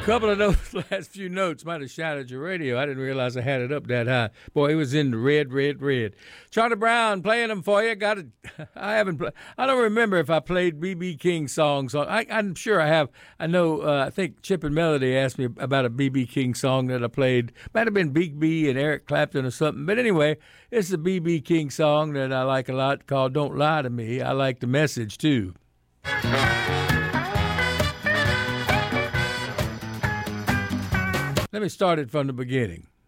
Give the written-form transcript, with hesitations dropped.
couple of those last few notes might have shattered your radio. I didn't realize I had it up that high. Boy, it was in the red, red, red. Charlie Brown playing them for you. Got it. I don't remember if I played B.B. King songs. I'm sure I have. I know. I think Chip and Melody asked me about a B.B. King song that I played. Might have been Big B and Eric Clapton or something. But anyway, it's a B.B. King song that I like a lot called "Don't Lie to Me." I like the message too. Let me start it from the beginning.